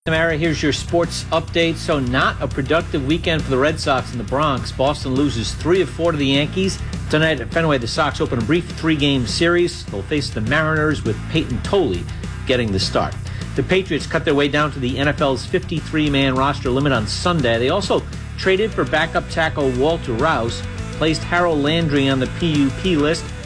Tamara, here's your sports update. So not a productive weekend for the Red Sox in the Bronx. Boston loses 3 of 4 to the Yankees. Tonight at Fenway, the Sox open a brief 3-game series. They'll face the Mariners with Peyton Tolley getting the start. The Patriots cut their way down to the NFL's 53-man roster limit on Sunday. They also traded for backup tackle Walter Rouse, placed Harold Landry on the PUP list,